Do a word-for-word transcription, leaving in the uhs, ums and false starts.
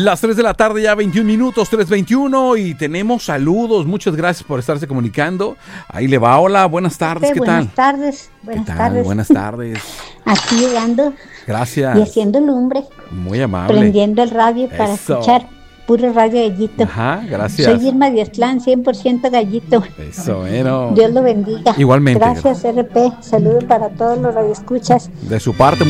Las tres de la tarde, ya veintiún minutos, tres veintiuno, y tenemos saludos. Muchas gracias por estarse comunicando. Ahí le va. Hola, buenas tardes, Pepe, ¿qué buenas tal? Tardes, buenas ¿Qué tal? tardes. Buenas tardes. Aquí llegando Gracias. y haciendo lumbre, Muy amable. prendiendo el radio para Eso. escuchar puro radio Gallito. Ajá, gracias. Soy Irma Díaz-Tlán, cien por ciento Gallito. Eso, bueno. Dios lo bendiga. Igualmente. Gracias, R P. Saludos para todos los radioescuchas. De su parte.